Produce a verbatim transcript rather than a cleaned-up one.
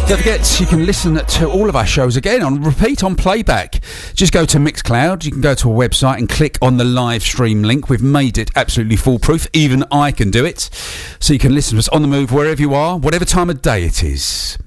Don't forget, you can listen to all of our shows again on repeat, on playback. Just go to Mixcloud. You can go to a website and click on the live stream link. We've made it absolutely foolproof. Even I can do it. So you can listen to us on the move wherever you are, whatever time of day it is.